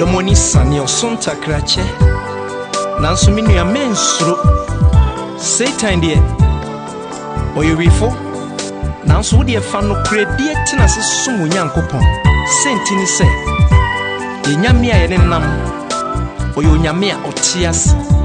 Domoni sani osonta krache nanso me nua mensuro Satan de oyewifo nanso wo de fa no kredi tena se sumu nyankopon sentini se ye nyame a ye nenam oyonyame a otias